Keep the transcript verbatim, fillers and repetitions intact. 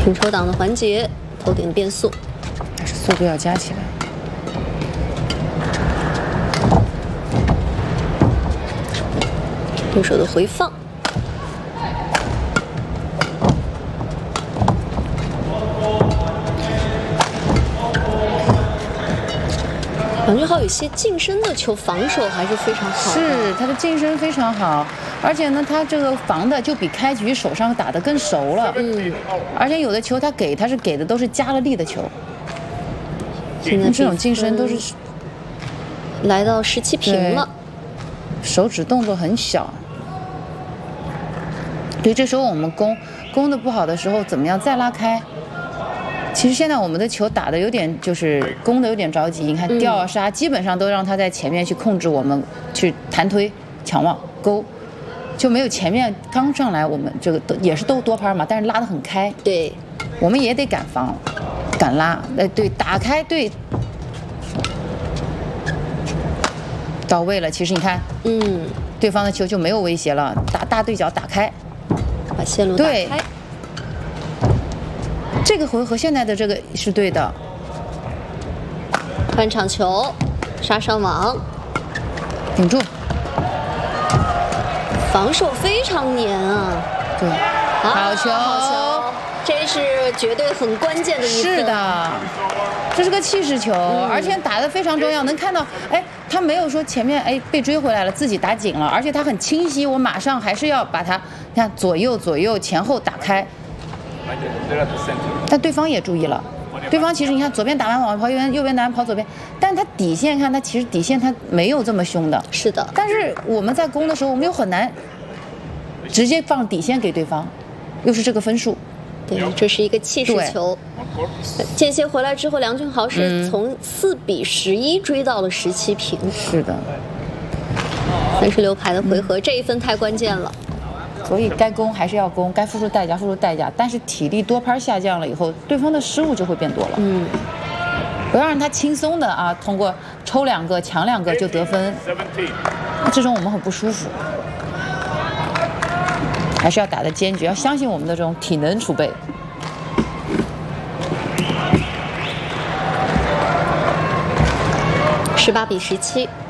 平抽档的环节，头顶变速， 但是速度要加起来。 右手的回放。 梁俊浩有些近身的球防守还是非常好， 是他的近身非常好，而且呢，他这个防的就比开局手上打得更熟了。嗯，而且有的球他给他是给的都是加了力的球， 现在这种近身都是来到十七平了， 手指动作很小。对，这时候我们攻攻的不好的时候，怎么样再拉开？ 其实现在我们的球打的有点，就是攻的有点着急。你看吊啊杀，基本上都让他在前面去控制我们，去弹推、抢望、勾，就没有前面刚上来我们这个都也是都多拍嘛，但是拉得很开。 对， 我们也得敢防，敢拉。哎，对，打开对，到位了。其实你看， 嗯， 对方的球就没有威胁了，打大对角打开， 把线路打开。 这个回合现在的这个是对的， 半场球，杀上网， 顶住， 防守非常黏啊！ 对，好球， 好球，这是绝对很关键的一分。 是的，这是个气势球， 嗯、 而且打得非常重要。能看到，哎，他没有说前面哎被追回来了，自己打紧了，而且他很清晰，我马上还是要把它，你看左右左右前后打开。 但对方也注意了，对方其实你看左边打完往跑，右边右边打完跑左边，但是他底线看他其实底线他没有这么凶的， 是的。 但是我们在攻的时候，我们又很难直接放底线给对方，又是这个分数。 对，这是一个气势球。间歇回来之后，梁俊豪是从四比十一追到了十七平。 是的。 三十六排的回合，嗯、这一分太关键了。 所以该攻还是要攻，该付出代价付出代价。但是体力多拍下降了以后，对方的失误就会变多了。嗯，不要让他轻松的啊，通过抽两个抢两个就得分，这种我们很不舒服。还是要打得坚决，要相信我们的这种体能储备。 十八比十七。